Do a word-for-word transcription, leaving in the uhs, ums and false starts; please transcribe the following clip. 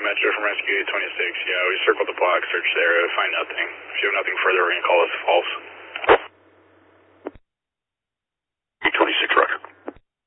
Metro from Rescue eight twenty-six. Yeah, we circled the block, searched the area, find nothing. If you have nothing further, we're going to call this false.